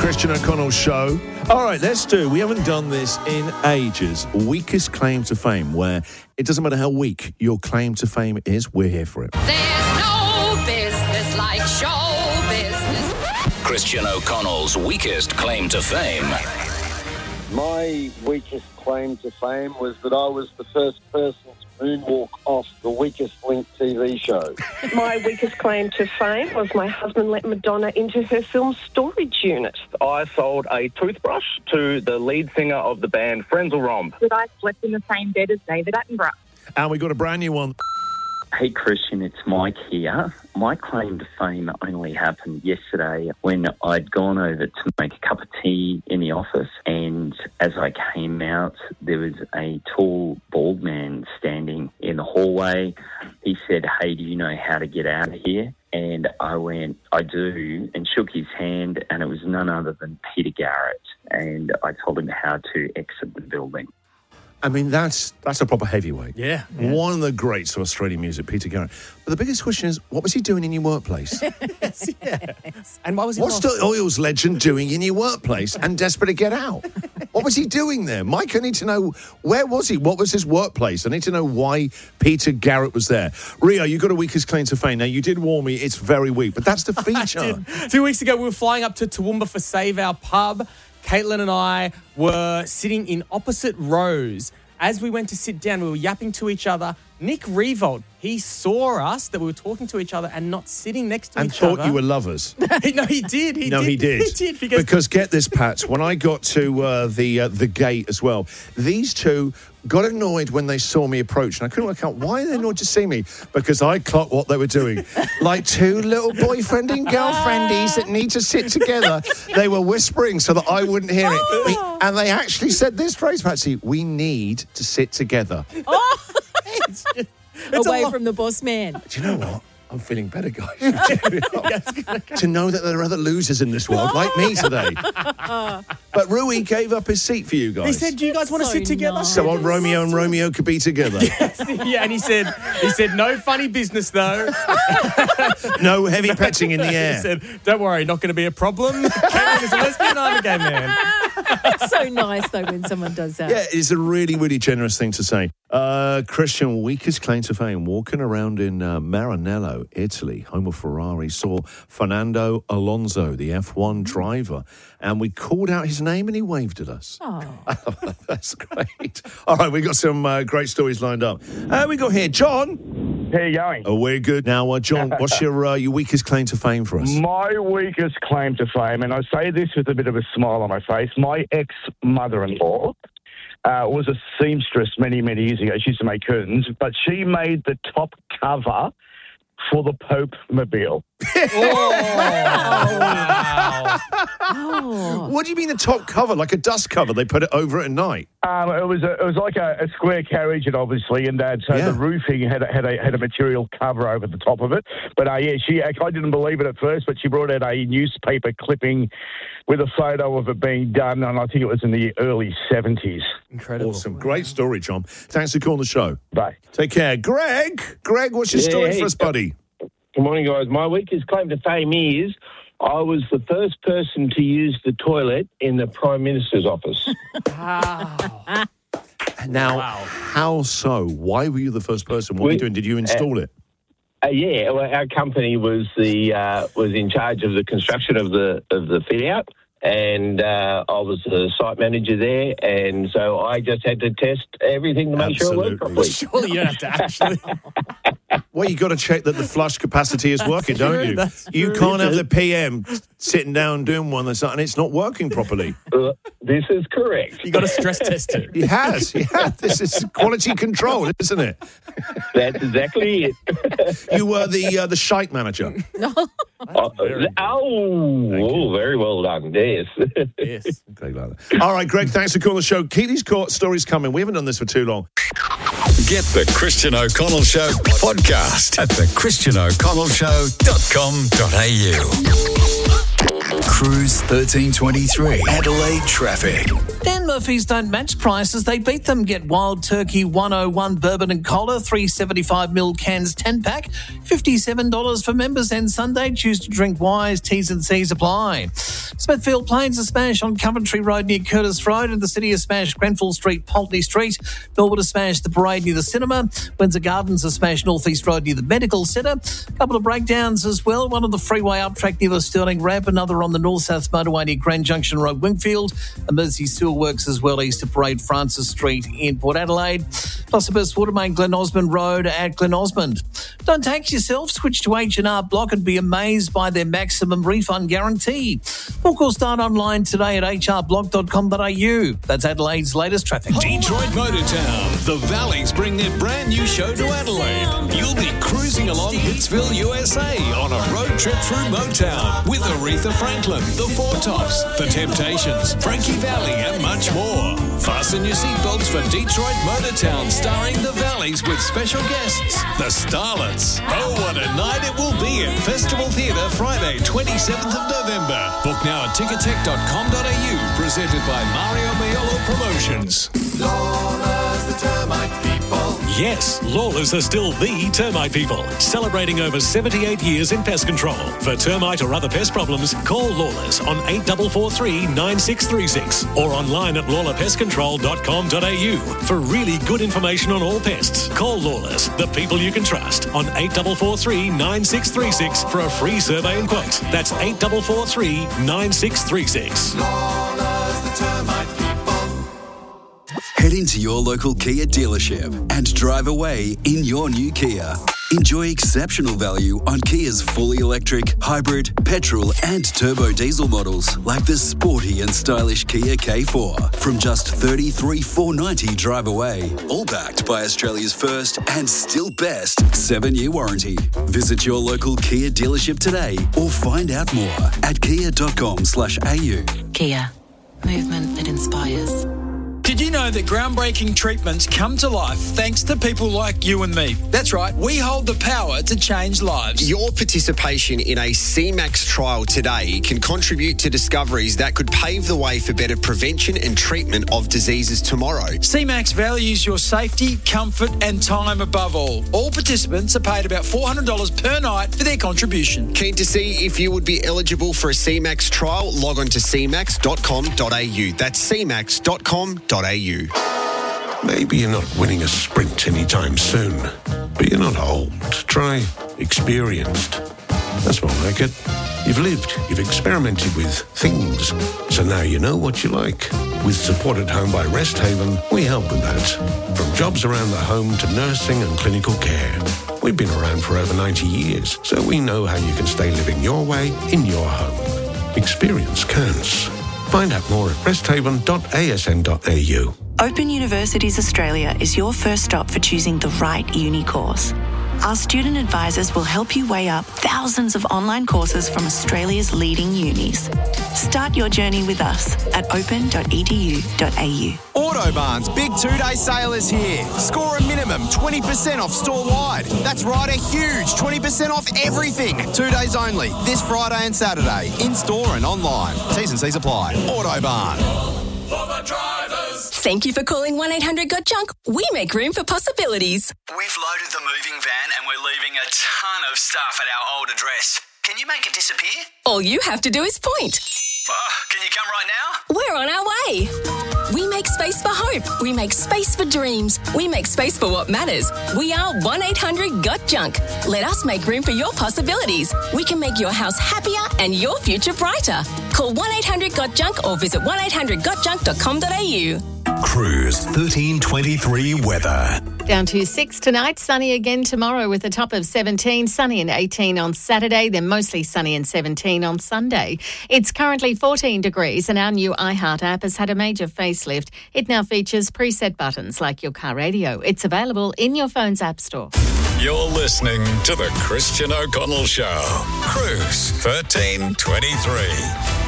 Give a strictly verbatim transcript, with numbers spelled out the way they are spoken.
Christian O'Connell Show. All right, let's do. We haven't done this in ages. Weakest claim to fame, where it doesn't matter how weak your claim to fame is, we're here for it. There's no business like show business. Christian O'Connell's weakest claim to fame. My weakest claim to fame was that I was the first person to moonwalk off the Weakest Link T V show. My weakest claim to fame was my husband let Madonna into her film storage unit. I sold a toothbrush to the lead singer of the band Frenzal Rhomb. That I slept in the same bed as David Attenborough. And we got a brand new one. Hey Christian, it's Mike here. My claim to fame only happened yesterday when I'd gone over to make a cup of tea in the office, and as I came out, there was a tall, bald man standing in the hallway. He said, "Hey, do you know how to get out of here?" And I went, "I do," and shook his hand, and it was none other than Peter Garrett. And I told him how to exit the building. I mean, that's that's a proper heavyweight. Yeah, yeah. One of the greats of Australian music, Peter Garrett. But the biggest question is, what was he doing in your workplace? yes, yes. And what was he What's lost? the Oils legend doing in your workplace and desperate to get out? What was he doing there? Mike, I need to know, where was he? What was his workplace? I need to know why Peter Garrett was there. Rio, you got a weakest claim to fame. Now, you did warn me it's very weak, but that's the feature. Two weeks ago, we were flying up to Toowoomba for Save Our Pub. Caitlin and I were sitting in opposite rows. As we went to sit down, we were yapping to each other. Nick Revolt, he saw us, that we were talking to each other and not sitting next to and each other. And thought you were lovers. no, he did. He no, did. he did. He did. Because, because get this, Pats, when I got to uh, the uh, the gate as well, these two got annoyed when they saw me approach, and I couldn't work out why they annoyed to see me, because I clocked what they were doing. Like two little boyfriend and girlfriendies that need to sit together, they were whispering so that I wouldn't hear it. Oh. We, and they actually said this phrase, Patsy, "We need to sit together." Oh, it's just, it's away from the boss man. Do you know what? I'm feeling better, guys. To know that there are other losers in this world, like me today. But Rui gave up his seat for you guys. He said, "Do you guys want to So sit together?" nice. So old Romeo and Romeo could be together. Yes, yeah, and he said, he said, "No funny business though." No heavy petting in the air. He said, "Don't worry, not going to be a problem. Karen is a lesbian, I'm a gay man." It's so nice, though, when someone does that. Yeah, it's a really, really generous thing to say. Uh, Christian, weakest claim to fame, walking around in uh, Maranello, Italy, home of Ferrari, saw Fernando Alonso, the F one driver, and we called out his name and he waved at us. Oh. That's great. All right, we got some uh, great stories lined up. Uh, we got here, John. How you going? Oh, we're good. Now, uh, John, what's your uh, your weakest claim to fame for us? My weakest claim to fame, and I say this with a bit of a smile on my face, my ex-mother-in-law uh, was a seamstress many, many years ago. She used to make curtains, but she made the top cover for the Pope Mobile. Oh, wow. Oh. What do you mean the top cover? Like a dust cover? They put it over at night? Um, it was a, it was like a, a square carriage, and obviously, and uh, so Yeah. the roofing had a, had a had a material cover over the top of it. But uh, yeah, she I didn't believe it at first, but she brought out a newspaper clipping with a photo of it being done, and I think it was in the early seventies. Incredible. Awesome. Great story, John. Thanks for calling the show. Bye. Take care. Greg, Greg, what's your Yeah, story hey, for us, buddy? Good morning, guys. My weakest claim to fame is I was the first person to use the toilet in the Prime Minister's office. Wow. Now, Wow. how so? Why were you the first person? What were you We- doing? Did you install it? Uh, yeah, well, our company was the uh, was in charge of the construction of the of the fit out, and uh, I was the site manager there, and so I just had to test everything to make sure it worked properly. Surely you don't have to actually. Well, you got to check that the flush capacity is working, don't true, you? that's You true. can't have the P M sitting down doing one that's and it's not working properly. Uh, this is correct. You got to stress test it. He has. Yeah, this is quality control, isn't it? That's exactly it. You were the uh, the shite manager. Oh, oh, oh, very well done. Yes. Yes. Okay, like that. All right, Greg, thanks for calling the show. Keep these court stories coming. We haven't done this for too long. Get the Christian O'Connell Show podcast at the christian o'connell show dot com dot a u. Cruise thirteen twenty-three. Adelaide traffic. Dan Murphy's don't match prices, they beat them. Get Wild Turkey one oh one bourbon and cola, three seventy-five mil cans ten pack, fifty-seven dollars for members and Sunday. Choose to drink wise, T's and C's apply. Smithfield Plains a smash on Coventry Road near Curtis Road, and the City a smash Grenfell Street, Pulteney Street. Norwood a smash the Parade near the cinema. Windsor Gardens a smash North East Road near the Medical Centre. Couple of breakdowns as well. One on the freeway up track near the Stirling Ramp, another on the North-South motorway near Grand Junction Road, Wingfield. Emergency sewer works as well east of Parade Francis Street in Port Adelaide. Plus a burst water main Glen Osmond Road at Glen Osmond. Don't tax yourself. Switch to H and R Block and be amazed by their maximum refund guarantee. Book or start online today at h r block dot com dot a u. That's Adelaide's latest traffic. Detroit Motortown. The Valleys bring their brand new show to Adelaide. You'll be cruising along Hitsville, U S A on a road trip through Motown with Aretha Franklin, The Four Tops, The Temptations, Frankie Valli and much more. Fasten your seatbelts for Detroit Motortown, starring The Valleys with special guests, The Starlets. Oh, what a night it will be at Festival Theatre Friday, twenty-seventh of November. Book now at ticketek dot com dot a u, presented by Mario Maiolo Promotions. Lawless, the termite people. Yes, Lawless are still the termite people, celebrating over seventy-eight years in pest control. For termite or other pest problems, call Lawless on eight four four three, nine six three six or online at lawler pest control dot com dot a u. For really good information on all pests, call Lawless, the people you can trust, on eight four four three, nine six three six for a free survey and quote. That's eight four four three, nine six three six. Lawless, the termite people. Head into your local Kia dealership and drive away in your new Kia. Enjoy exceptional value on Kia's fully electric, hybrid, petrol and turbo diesel models like the sporty and stylish Kia K four from just thirty-three thousand four hundred ninety dollars drive away. All backed by Australia's first and still best seven-year warranty. Visit your local Kia dealership today or find out more at kia dot com slash a u. Kia. Movement that inspires. Did you know that groundbreaking treatments come to life thanks to people like you and me? That's right, we hold the power to change lives. Your participation in a C MAX trial today can contribute to discoveries that could pave the way for better prevention and treatment of diseases tomorrow. C MAX values your safety, comfort and time above all. All participants are paid about four hundred dollars per night for their contribution. Keen to see if you would be eligible for a C MAX trial? Log on to c max dot com dot a u. That's c max dot com dot a u. Maybe you're not winning a sprint anytime soon, but you're not old. Try experienced. That's more like it. You've lived, you've experimented with things, so now you know what you like. With Support at Home by Rest Haven, we help with that. From jobs around the home to nursing and clinical care. We've been around for over ninety years, so we know how you can stay living your way in your home. Experience counts. Find out more at rest haven dot a s n dot a u. Open Universities Australia is your first stop for choosing the right uni course. Our student advisors will help you weigh up thousands of online courses from Australia's leading unis. Start your journey with us at open dot e d u dot a u. Autobarn's big two-day sale is here. Score a minimum twenty percent off store-wide. That's right, a huge twenty percent off everything. Two days only, this Friday and Saturday, in-store and online. T's and C's apply. Autobarn. For the drivers. Thank you for calling one eight hundred got junk. We make room for possibilities. We've loaded the moving van and we're leaving a ton of stuff at our old address. Can you make it disappear? All you have to do is point. Oh, can you come right now? We're on our way. We make space for hope. We make space for dreams. We make space for what matters. We are one eight hundred got junk. Let us make room for your possibilities. We can make your house happier and your future brighter. Call one eight hundred got junk or visit one eight hundred got junk dot com dot a u. Cruise thirteen twenty-three weather. Down to six tonight, sunny again tomorrow with a top of seventeen, sunny and eighteen on Saturday, then mostly sunny and seventeen on Sunday. It's currently fourteen degrees and our new iHeart app has had a major facelift. It now features preset buttons like your car radio. It's available in your phone's app store. You're listening to The Christian O'Connell Show. Cruise thirteen twenty-three.